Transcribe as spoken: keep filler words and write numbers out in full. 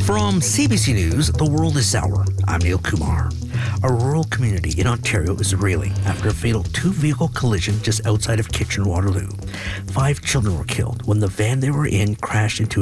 From C B C News, The World is Sour. I'm Neil Kumar. A rural community in Ontario is reeling after a fatal two-vehicle collision just outside of Kitchener-Waterloo. Five children were killed when the van they were in crashed into